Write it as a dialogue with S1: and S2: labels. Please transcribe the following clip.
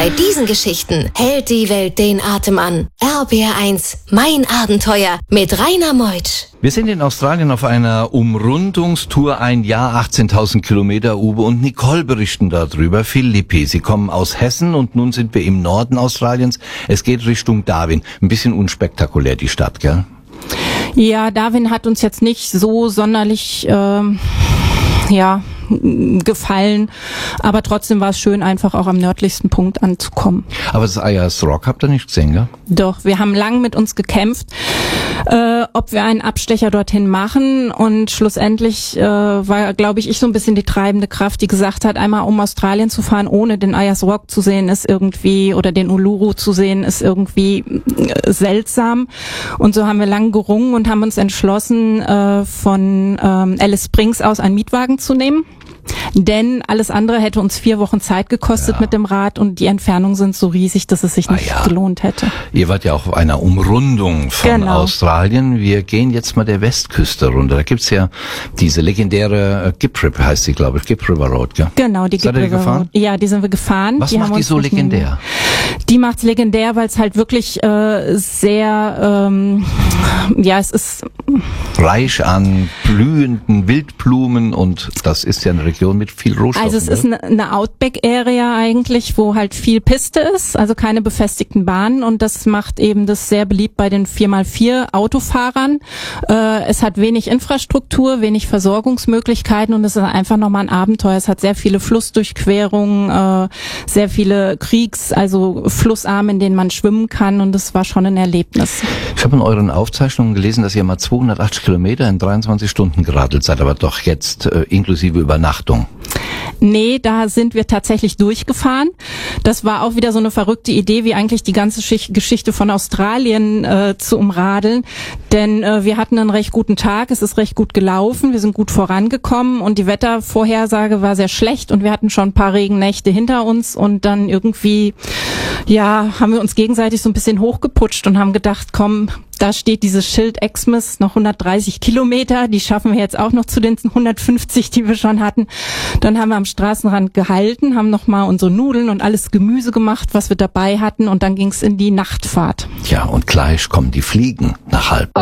S1: Bei diesen Geschichten hält die Welt den Atem an. RBR1, mein Abenteuer mit Rainer Meutsch.
S2: Wir sind in Australien auf einer Umrundungstour, ein Jahr, 18.000 Kilometer, Uwe und Nicole berichten darüber. Philippi, sie kommen aus Hessen und nun sind wir im Norden Australiens. Es geht Richtung Darwin. Ein bisschen unspektakulär die Stadt, gell?
S3: Ja, Darwin hat uns jetzt nicht so sonderlich gefallen, aber trotzdem war es schön, einfach auch am nördlichsten Punkt anzukommen.
S2: Aber das Ayers Rock habt ihr nicht gesehen, gell?
S3: Doch, wir haben lang mit uns gekämpft, ob wir einen Abstecher dorthin machen, und schlussendlich war, glaube ich, so ein bisschen die treibende Kraft, die gesagt hat, einmal um Australien zu fahren, ohne den Ayers Rock zu sehen, ist irgendwie, oder den Uluru zu sehen, ist irgendwie seltsam. Und so haben wir lang gerungen und haben uns entschlossen, von Alice Springs aus einen Mietwagen zu nehmen. Denn alles andere hätte uns 4 Wochen Zeit gekostet mit dem Rad, und die Entfernungen sind so riesig, dass es sich nicht gelohnt hätte.
S2: Ihr wart ja auch auf einer Umrundung von Australien. Wir gehen jetzt mal der Westküste runter. Da gibt's ja diese legendäre Gipp River, heißt sie, glaube ich, Gipp River Road, gell?
S3: Genau, die Gipp River Road. Ja, die sind wir gefahren.
S2: Was macht die so legendär?
S3: Die macht's legendär, weil es halt wirklich sehr, es ist
S2: reich an blühenden Wildblumen, und das ist ja eine Region mit viel Rohstoffen.
S3: Also es ist eine Outback-Area eigentlich, wo halt viel Piste ist, also keine befestigten Bahnen, und das macht eben das sehr beliebt bei den 4x4 Autofahrern. Es hat wenig Infrastruktur, wenig Versorgungsmöglichkeiten, und es ist einfach nochmal ein Abenteuer. Es hat sehr viele Flussdurchquerungen, sehr viele also Flussarme, in denen man schwimmen kann, und das war schon ein Erlebnis.
S2: Ich habe in euren Aufzeichnungen gelesen, dass ihr mal 280 Kilometer in 23 Stunden geradelt seid, aber doch jetzt inklusive Übernachtung.
S3: Nee, da sind wir tatsächlich durchgefahren. Das war auch wieder so eine verrückte Idee, wie eigentlich die ganze Geschichte von Australien zu umradeln. Denn wir hatten einen recht guten Tag, es ist recht gut gelaufen, wir sind gut vorangekommen, und die Wettervorhersage war sehr schlecht, und wir hatten schon ein paar Regennächte hinter uns, und dann irgendwie, haben wir uns gegenseitig so ein bisschen hochgeputscht und haben gedacht, komm, da steht dieses Schild Xmas, noch 130 Kilometer, die schaffen wir jetzt auch noch zu den 150, die wir schon hatten. Dann haben wir am Straßenrand gehalten, haben nochmal unsere Nudeln und alles Gemüse gemacht, was wir dabei hatten, und dann ging's in die Nachtfahrt.
S2: Ja, und gleich kommen die Fliegen nach halb.